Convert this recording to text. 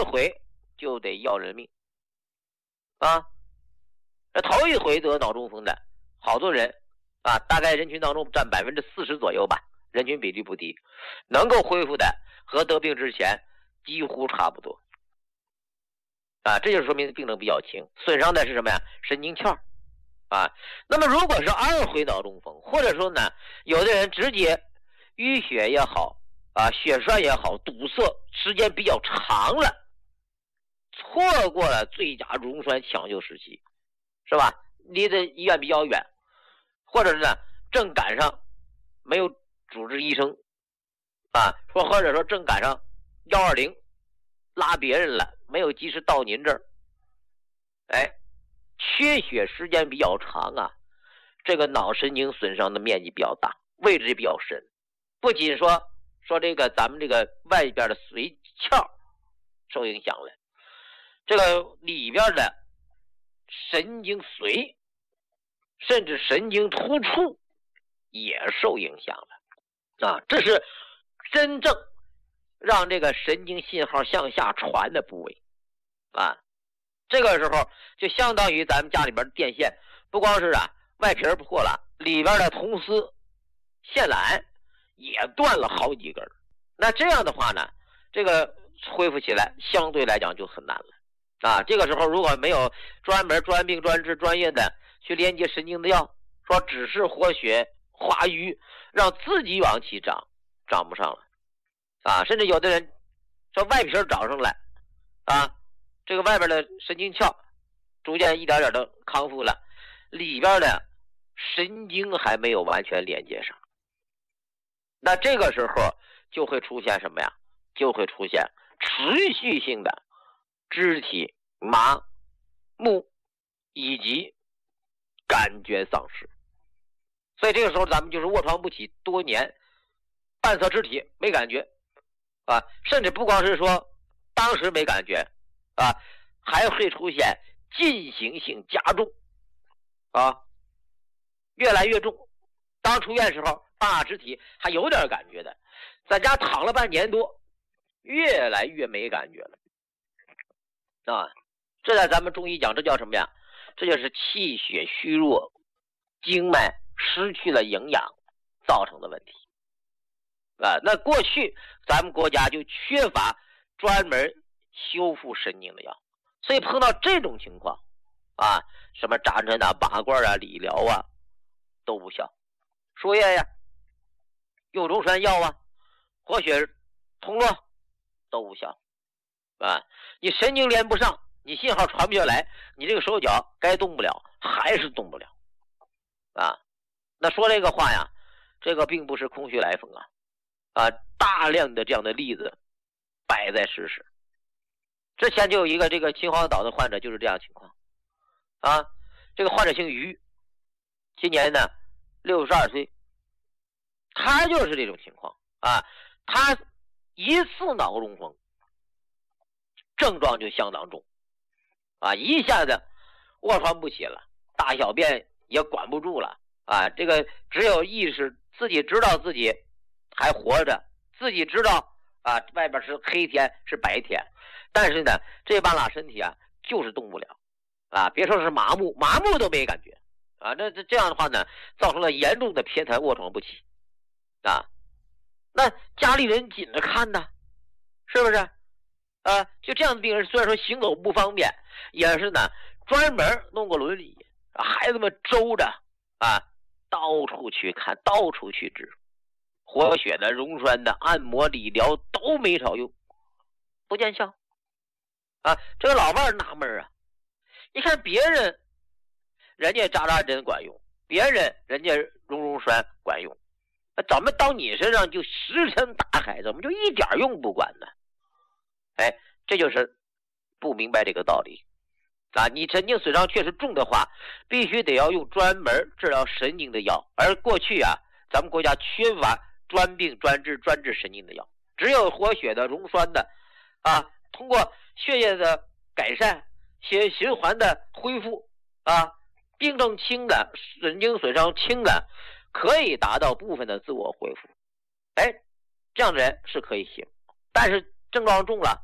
回就得要人命啊。这头一回得脑中风的好多人啊，大概人群当中占40%左右吧，人群比例不低，能够恢复的和得病之前几乎差不多啊，这就说明病症比较轻，损伤的是什么呀？神经鞘啊。那么如果是2回脑中风，或者说呢，有的人直接淤血也好啊，血栓也好，堵塞时间比较长了，错过了最佳溶栓抢救时期，是吧？离的医院比较远，或者是呢正赶上没有主治医生啊，或者说正赶上120拉别人了，没有及时到您这儿，哎，缺血时间比较长啊，这个脑神经损伤的面积比较大，位置也比较深，不仅说这个咱们这个外边的髓鞘受影响了，这个里边的神经髓甚至神经突触也受影响了啊，这是真正让这个神经信号向下传的部位啊。这个时候就相当于咱们家里边的电线，不光是外皮破了，里边的铜丝线缆也断了好几根。那这样的话呢，这个恢复起来相对来讲就很难了啊。这个时候如果没有专门专病专治专业的去连接神经的药，说只是活血化瘀，让自己往起长不上了啊。甚至有的人说外皮长上来啊，这个外边的神经鞘逐渐一点点的康复了，里边的神经还没有完全连接上，那这个时候就会出现什么呀？就会出现持续性的肢体麻木以及感觉丧失。所以这个时候咱们就是卧床不起多年，半侧肢体没感觉啊，甚至不光是说当时没感觉啊，还会出现进行性加重啊，越来越重。当出院时候半肢体还有点感觉的，在家躺了半年多，越来越没感觉了啊。这在咱们中医讲，这叫什么呀？这就是气血虚弱，经脉失去了营养造成的问题啊。那过去咱们国家就缺乏专门修复神经的药，所以碰到这种情况啊，什么扎针啊、拔罐啊、理疗啊都无效，输液呀、用溶栓药啊、活血通络都无效啊。你神经连不上，你信号传不下来，你这个手脚该动不了还是动不了啊。那说这个话呀，这个并不是空穴来风啊，大量的这样的例子摆在事实。之前就有一个这个秦皇岛的患者就是这样情况啊，这个患者姓于，今年呢62岁，他就是这种情况啊，他一次脑中风症状就相当重啊，一下子卧床不起了，大小便也管不住了啊，这个只有意识自己知道自己还活着，自己知道啊外边是黑天是白天，但是呢这半拉身体啊就是动不了啊，别说是麻木都没感觉啊。这样的话呢，造成了严重的偏瘫卧床不起啊。那家里人紧着看呢，是不是啊？就这样的病人虽然说行走不方便，也是呢专门弄个轮椅，孩子们周着啊，到处去看，到处去治，活血的、溶栓的、按摩、理疗都没少用，不见效啊。这个老伴纳闷啊，你看别人人家扎针管用，别人家溶栓管用，怎么到你身上就石沉大海，怎么就一点用不管呢？哎，这就是不明白这个道理啊。你神经损伤确实重的话，必须得要用专门治疗神经的药，而过去啊咱们国家缺乏专病专治专治神经的药，只有活血的、溶栓的啊，通过血液的改善、血液循环的恢复啊，病症轻的、神经损伤轻的，可以达到部分的自我恢复。哎，这样的人是可以行，但是症状重了